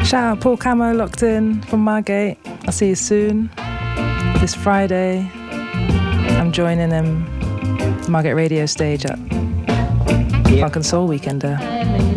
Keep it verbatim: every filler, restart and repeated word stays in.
Shout out Paul Camo locked in from Margate. I'll see you soon. This Friday, I'm joining him Margate Radio stage at Funk and Soul Weekender.